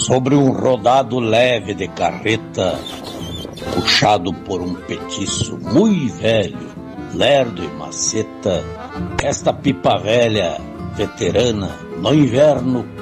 Sobre um rodado leve de carreta, puxado por um petiço muito velho, lerdo e maceta, esta pipa velha, veterana, no inverno